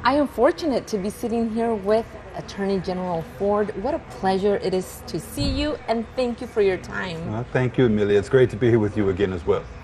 I am fortunate to be sitting here with Attorney General Ford. What a pleasure it is to see you, and thank you for your time. Well, thank you, Amelia. It's great to be here with you again as well.